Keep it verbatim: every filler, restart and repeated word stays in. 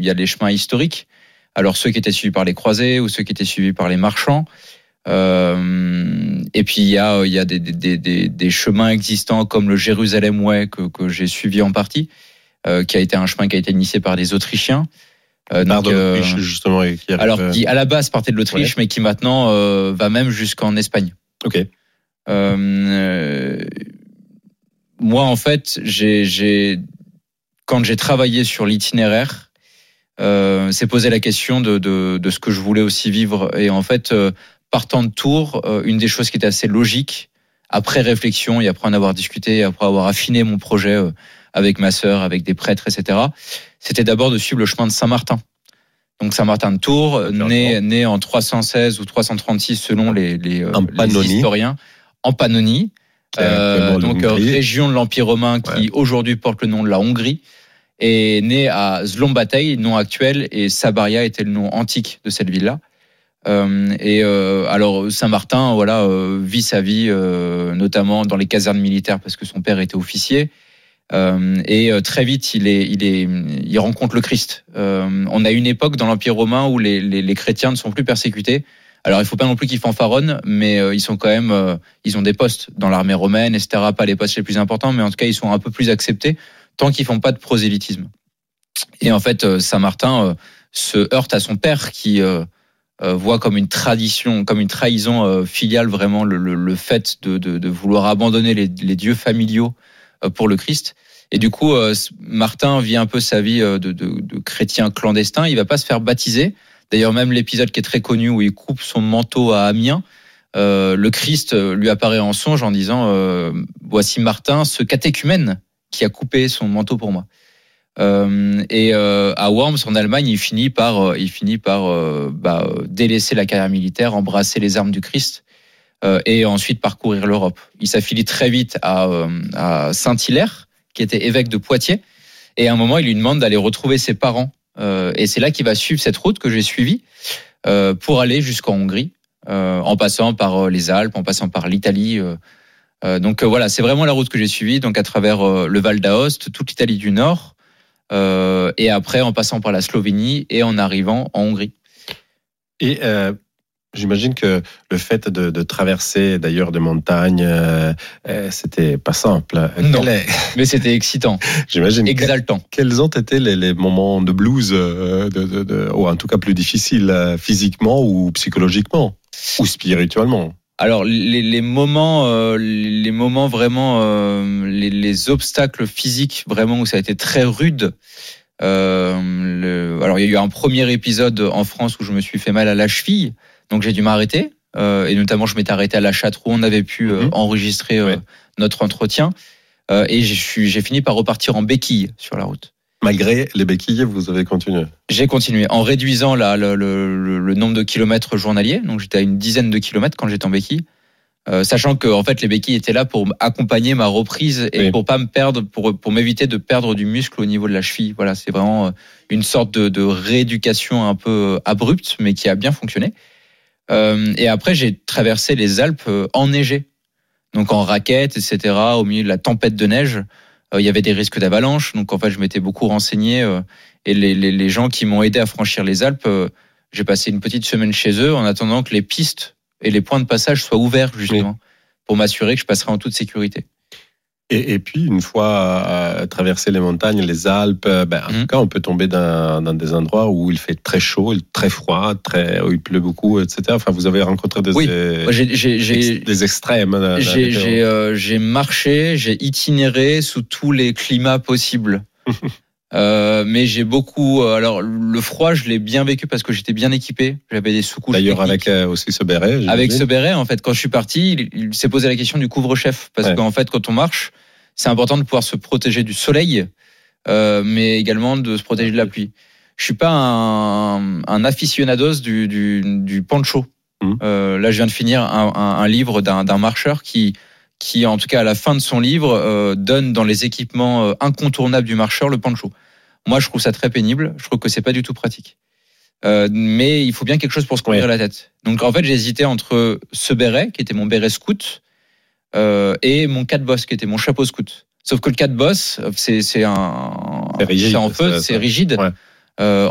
il y a les chemins historiques. Alors ceux qui étaient suivis par les croisés ou ceux qui étaient suivis par les marchands. Euh, et puis il y a, il y a des, des, des, des chemins existants comme le Jérusalem Way que, que j'ai suivi en partie, euh, qui a été un chemin qui a été initié par des Autrichiens. Euh, donc, de l'Autriche, euh, justement, et qui arrive... alors qui à la base partait de l'Autriche, ouais. mais qui maintenant euh, va même jusqu'en Espagne. Ok. Euh, moi, en fait, j'ai, j'ai quand j'ai travaillé sur l'itinéraire, euh, c'est posé la question de, de, de ce que je voulais aussi vivre. Et en fait, euh, partant de Tours, euh, une des choses qui était assez logique, après réflexion et après en avoir discuté, après avoir affiné mon projet euh, avec ma sœur, avec des prêtres, et cetera, c'était d'abord de suivre le chemin de Saint-Martin. Donc Saint-Martin de Tours, né, né en trois cent seize ou trois cent trente-six selon les, les, les historiens, en Pannonie, euh, donc région de l'Empire romain qui ouais. aujourd'hui porte le nom de la Hongrie, est né à Szombathely, nom actuel, et Sabaria était le nom antique de cette ville-là. Euh, et euh, alors Saint-Martin, voilà, euh, vit sa vie, euh, notamment dans les casernes militaires parce que son père était officier. Euh, et très vite, il est, il est, il rencontre le Christ. Euh, on a une époque dans l'Empire romain où les, les, les chrétiens ne sont plus persécutés. Alors, il faut pas non plus qu'ils fanfaronnent, mais euh, ils sont quand même, euh, ils ont des postes dans l'armée romaine, et cetera. Pas les postes les plus importants, mais en tout cas, ils sont un peu plus acceptés tant qu'ils font pas de prosélytisme. Et en fait, euh, Saint-Martin euh, se heurte à son père qui euh, euh, voit comme une tradition, comme une trahison euh, filiale vraiment le, le, le fait de, de, de vouloir abandonner les, les dieux familiaux pour le Christ. Et du coup, euh, Martin vit un peu sa vie de, de, de chrétien clandestin. Il va pas se faire baptiser. D'ailleurs, même l'épisode qui est très connu où il coupe son manteau à Amiens, euh, le Christ lui apparaît en songe en disant euh, « Voici Martin, ce catéchumène qui a coupé son manteau pour moi. Euh, » Et euh, à Worms, en Allemagne, il finit par, il finit par euh, bah, délaisser la carrière militaire, embrasser les armes du Christ. Euh, et ensuite parcourir l'Europe. Il s'affilie très vite à, euh, à Saint-Hilaire, qui était évêque de Poitiers, et à un moment, il lui demande d'aller retrouver ses parents. Euh, et c'est là qu'il va suivre cette route que j'ai suivie euh, pour aller jusqu'en Hongrie, euh, en passant par les Alpes, en passant par l'Italie. Euh, euh, donc euh, voilà, c'est vraiment la route que j'ai suivie, donc à travers euh, le Val d'Aoste, toute l'Italie du Nord, euh, et après en passant par la Slovénie et en arrivant en Hongrie. Et euh... J'imagine que le fait de, de traverser d'ailleurs des montagnes, euh, c'était pas simple. Non, est... mais c'était excitant. J'imagine. Exaltant. Quels ont été les, les moments de blues, euh, de, de, de, ou en tout cas plus difficiles, euh, physiquement ou psychologiquement, ou spirituellement? Alors les, les moments, euh, les moments vraiment, euh, les, les obstacles physiques vraiment où ça a été très rude. Euh, le... Alors il y a eu un premier épisode en France où je me suis fait mal à la cheville. Donc j'ai dû m'arrêter, euh, et notamment je m'étais arrêté à la Châtre où on avait pu euh, mmh. enregistrer euh, ouais. notre entretien, euh, et j'ai, j'ai fini par repartir en béquille sur la route. Malgré les béquilles, vous avez continué? J'ai continué, en réduisant la, le, le, le nombre de kilomètres journaliers, donc j'étais à une dizaine de kilomètres quand j'étais en béquille, euh, sachant que en fait les béquilles étaient là pour accompagner ma reprise et oui. pour pas me perdre, pour, pour m'éviter de perdre du muscle au niveau de la cheville. Voilà, c'est vraiment une sorte de, de rééducation un peu abrupte, mais qui a bien fonctionné. Euh, et après, j'ai traversé les Alpes euh, enneigées, donc en raquettes, et cetera. Au milieu de la tempête de neige, euh, il y avait des risques d'avalanche. Donc en fait, je m'étais beaucoup renseigné. Euh, et les, les, les gens qui m'ont aidé à franchir les Alpes, euh, j'ai passé une petite semaine chez eux en attendant que les pistes et les points de passage soient ouverts justement, oui. pour m'assurer que je passerais en toute sécurité. Et, et puis, une fois euh, traversé les montagnes, les Alpes, ben, en mmh. tout cas, on peut tomber dans, dans des endroits où il fait très chaud, très froid, très, où il pleut beaucoup, et cetera. Enfin, vous avez rencontré des, oui. des, j'ai, j'ai, j'ai, des extrêmes. Dans, j'ai, dans j'ai, euh, j'ai marché, j'ai itinéré sous tous les climats possibles. euh, mais j'ai beaucoup... Alors, le froid, je l'ai bien vécu parce que j'étais bien équipé. J'avais des sous-couches D'ailleurs, techniques. avec euh, aussi ce béret. J'imagine. Avec ce béret, en fait, quand je suis parti, il, il s'est posé la question du couvre-chef. Parce ouais. qu'en fait, quand on marche, c'est important de pouvoir se protéger du soleil, euh, mais également de se protéger de la pluie. Je suis pas un, un aficionados du, du, du poncho. Mmh. Euh, là, je viens de finir un, un, un livre d'un, d'un marcheur qui, qui, en tout cas, à la fin de son livre, euh, donne dans les équipements euh, incontournables du marcheur le poncho. Moi, je trouve ça très pénible. Je trouve que c'est pas du tout pratique. Euh, mais il faut bien quelque chose pour se couvrir ouais. la tête. Donc, en fait, j'ai hésité entre ce béret, qui était mon béret scout, Euh, et mon quatre-boss qui était mon chapeau scout. Sauf que le quatre-boss, c'est, c'est un, c'est rigide, c'est en feu, ça, c'est ça. rigide. Ouais. Euh,